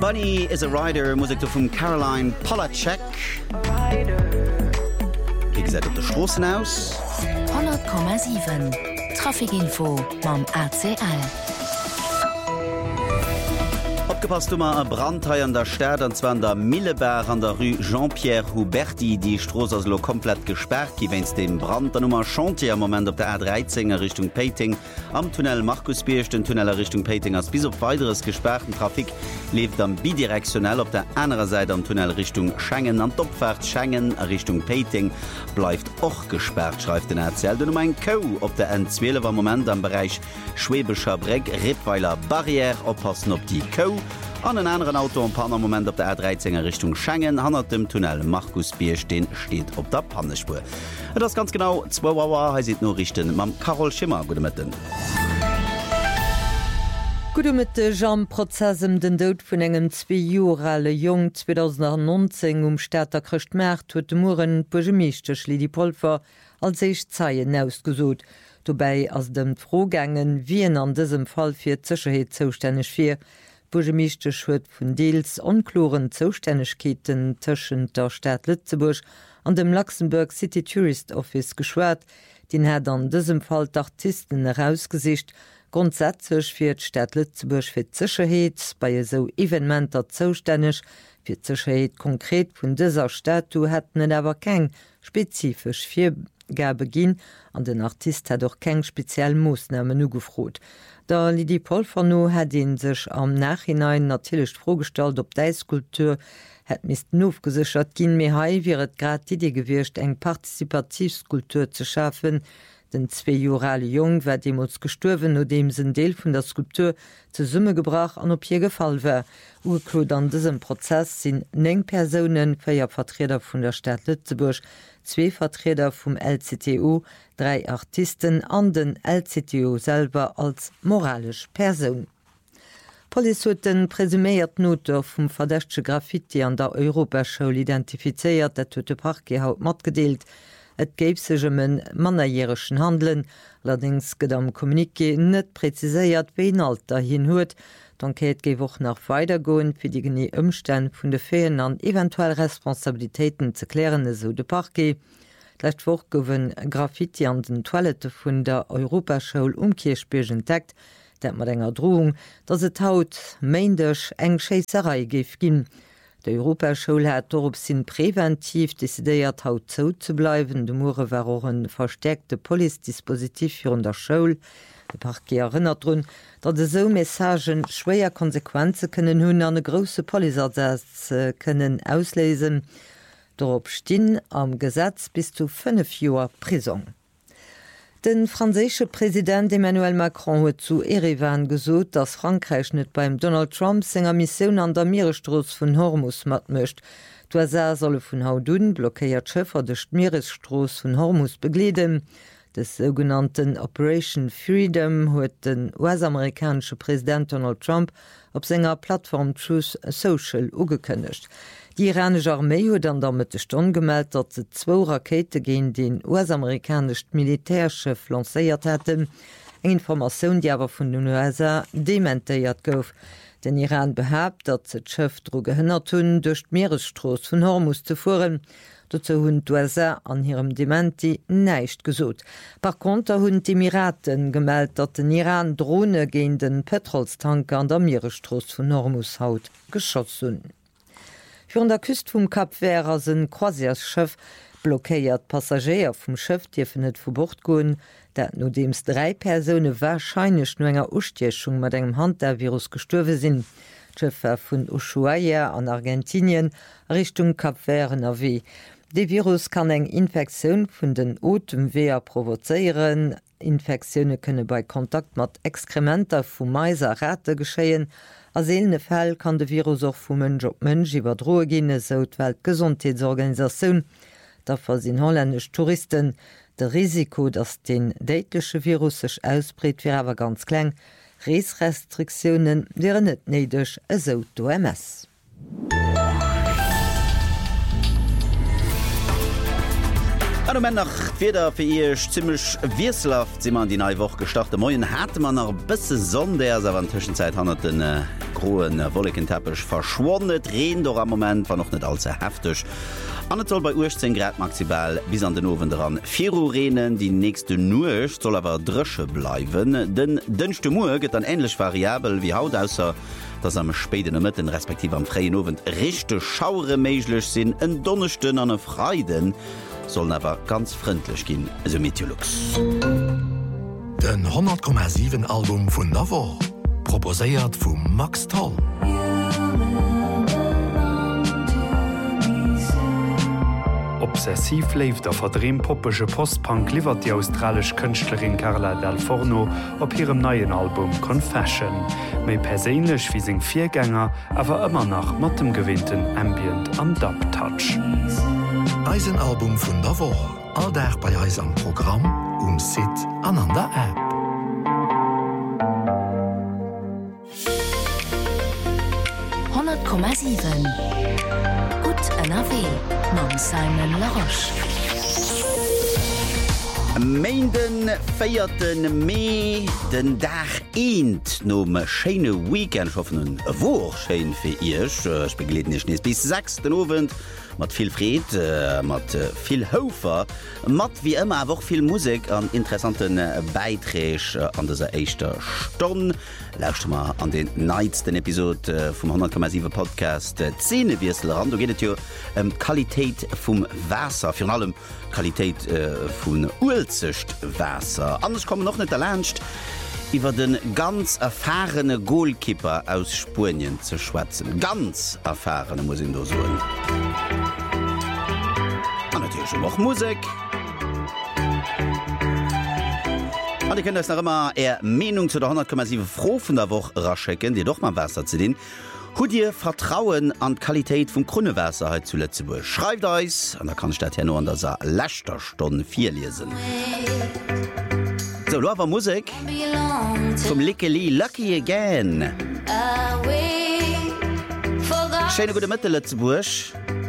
Bunny is a Rider, Musik vum Caroline Polachek. Wie gesagt, op der Straßen aus. 100,7 Trafikinfo mam ACL. Abgepasst immer ein Brandhai an der Stadt, und zwar an der Milleberg an der Rue Jean-Pierre Huberti. Die Straße ist komplett gesperrt, gewinnt den Brand. Dann nochmal Chantier im Moment auf der A13 Richtung Peiting. Am Tunnel Markusbiersch, den Tunnel Richtung Peiting ist bis auf weiteres gesperrten Trafik. Lebt dann bidirektionell auf der anderen Seite am Tunnel Richtung Schengen. An Topfahrt Schengen Richtung Peiting bleibt auch gesperrt, schreibt den RTL. Dann nochmal ein Co. auf der N12 im Moment am Bereich Schwäbischer Breck, Rippweiler Barriere. Aufpassen auf die Co. An den anderen Auto am Panner Moment auf der A13 Richtung Schengen, hanner dem Tunnel Markusbiersch, den steht auf der Pannespur. Das ganz genau 2 Uhr, he sieht nur richten. Mam Carol Schimmer, gute Mitten. Gute Mitte, Jean-Prozessem den Tod vun engem 2 Jurale Jung 2019 Städter Christmerkt huet de Muren Pogemichtech Lidi Polfer als 6 Zeien ausgesot. Dobei ass dem Frogängen wie an diesem Fall fir Sicherheit zuständig fir. Bogemichte huet vun Deels onkloren Zostännegkeeten tëschen der Stadt Lützeburg an dem Luxemburg City Tourist Office geschwert, den hat an diesem Fall d'Artisten herausgesicht, grundsätzlich fir d' Stadt Lützeburg fir Sicherheit bei so Evenementer zostänneg, fir Sicherheit konkret vun dieser Statue hätten aber keng spezifisch Viergabe gin, an den Artist hat doch keng speziell Moosnamen nu gefrot. Der Lidi Polferno hat ihn sich am Nachhinein natürlich vorgestellt, ob die Skulptur hat misten aufgesichert gin mir hai wiet grad die Idee gewircht eng Partizipativskulptur zu schaffen. Den 2 Jurale Jung wär demos gestorven, no dem se Deel vun der Skulptur ze Summe gebracht an op hier gefall wär. Urklot an diesem Prozess sind 9 Personen, 4 Vertreter vun der Stadt Lützeburg, 2 Vertreter vom LCTO, 3 Artisten an den LCTO selber als moralisch Person. Police huet den presüméiert Noter vum verdächtsche Graffiti an der Europaschule identifiziert, dat huet de Parke haut mat gedeelt. Et géif segem manierschen Handeln, allerdings gët am Kommuniké net preziséiert wéin Alter hin huet, d'Enquête géif och nach weitergoen fir die genie Ëmstän vun de Feen an eventuell Responsabiltäten ze klären, so de Parke. D'lächtwoch gowen Graffiti an den Toilette vun der Europaschule Kirchspiel entdeckt, dat mat enger Drohung, dat se haut méindech eng Scheisserei géif ginn. Die Europaschule hat dorop sinn präventiv desideiert haut zo zu bleiben. De Mure war auch een verstärkte Polizdispositiv für der Schule. De Parke erinnert run, dat de so Messagen schwéier Konsequenze können hunn an e grosse Polizeisatz können auslesen. Dorop stinn am Gesetz bis zu 5 Joer Prison. Den franzésche Präsident Emmanuel Macron huet zu Erevan gesot, dass Frankreich net beim Donald Trump senger Missioun an der Meeresstroos vun Hormus mat mëcht. D'USA solle vun Haudun blockéiert Schëffer decht Meeresstroos vun Hormus begleden. Des sogenannten Operation Freedom huet den US-amerikanische Präsident Donald Trump op senger Plattform Truth Social ugekënnecht. Die iranische Armee huet an der Mitte Stunde gemeldet, dat se 2 Rakete gegen den US-amerikanisch Militärchef lancéiert hätten. Eng Information, die aber vun den USA dementéiert gouf. Den Iran behabt, dat se d'Schëf dro gehënnert hunn, durch d' Meeresstroos vun Hormus zu fuhren. Dazu hunn d'USA an ihrem Dementi neicht gesot. Par contre hunn die Emiraten gemeldet, dat den Iran Drohne gegen den Petrolstanker an der Meeresstroos vun Hormus haut geschoss hunn. Für an der Küst vum Kap Vert se Croisièreschëff blockéiert Passagier vum Schëff Diefen net vu Bord goen, dat no dems 3 Persone warscheinch no enger Ustiechung mat engem Handvirus gestorwe sinn. Schëffer vun Ushuaia an Argentinien Richtung Kap Vert NRW. De Virus kann eng Infektionun vun den Otemweer provozeieren. Infektionune kënne bei Kontakt mat Exkrementer vum Meiser Rate geschéien. As eelene Fäll kann de Virus auch vum Mënsch op Mënsch iwwerdroe ginne so d'Weltgesundheitsorganisationun. Dafür sinn holländsch Touristen de Risiko, dats den déitlesche Virus sech ausbreet fir awer ganz kleng. Reesrestriktionen wären net neidech eso d'OMS. Hallo Männer, wieder für ihr ziemlich wieselhaft sind wir in die neue Woche gestartet. Morgen hatte man noch ein bisschen Sonne, aber in der Zwischenzeit hat den groen Wolkenteppich verschwonnet, Regen doch am Moment war noch nicht allzu heftig. An soll bei 18 Grad maximal bis an den Ofen dran. 4 Uhr Regen, die nächste Nucht soll aber drösche bleiben. Den dünnste Mur geht dann ähnlich variabel wie Haut, außer dass am späten Mitten respektive am freien Ofen richtig Schaure möglich sind. Ein Donnerstag an Freiden sollen aber ganz freundlich gehen, also Meteorlux. Den 100,7 Album vun Navo proposéiert vum Max Toll. Obsessiv leif der verdreempoppege Postpunk liefert die australisch Künstlerin Carla Del Forno op ihrem neuen Album Confession, méi perélech wie seg Viergänger, awer immer nach mattem gewinnten Ambient an Dub-Touch. Eisenalbum vun der Woche, alldach bei Eis am Programm, Sit an an der App. Gut NRW mam Simon Laroche. Meinden feierten Mei den Dach eenent nom Schene Weekend hoffen woch Schein fir Ich begleet nicht nes bis 6. Abend mat viel Fried, mat viel Hofer, mat wie immer woch viel Musik an interessanten Beiträg an dieser echter Stunde. Lauscht mal an den neisten Episode vom 100,7 Podcast Zähnewirsel ran. Da geht es Qualität vom Wasser, vor allem Qualität von Urzichtwasser. Anders kommen noch nicht erlernst, über den ganz erfahrene Goalkeeper aus Spanien zu schwätzen. Ganz erfahrene muss ich da sagen. Und natürlich schon noch Musik. Und ihr könnt euch noch immer eher Meinung zu der 100,7 Froh von der Woche raschecken, die doch mal Wasser zu den. Habt ihr Vertrauen an die Qualität vom Grundwasser heute zu Lützeburg? Schreibt euch, und da kann ich das ja nur an der letzten Stunde 4 lesen. So, da war Musik vom Lickeli Lucky Again. Schöne gute Mitte, Lützeburg.